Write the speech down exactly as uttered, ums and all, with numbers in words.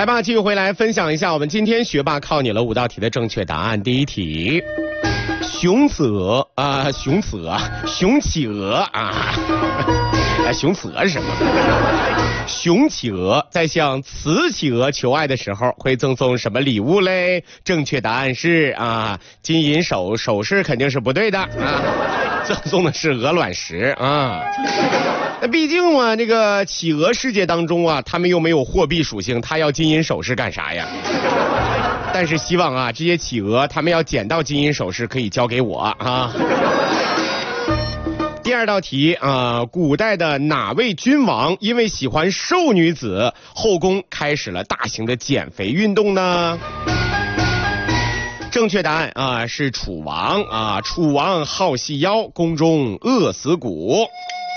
来吧，继续回来分享一下我们今天学霸靠你了五道题的正确答案。第一题，雄子鹅啊，雄子鹅，雄企鹅啊，哎，雄子鹅是什么？雄企鹅在向雌企鹅求爱的时候会赠送什么礼物嘞？正确答案是啊，金银首首饰肯定是不对的啊，赠送的是鹅卵石啊。那毕竟嘛，这个企鹅世界当中啊，他们又没有货币属性，他要金银首饰干啥呀？但是希望啊，这些企鹅他们要捡到金银首饰可以交给我啊。第二道题啊，古代的哪位君王因为喜欢瘦女子，后宫开始了大型的减肥运动呢？正确答案啊是楚王啊，楚王好细腰，宫中饿死骨。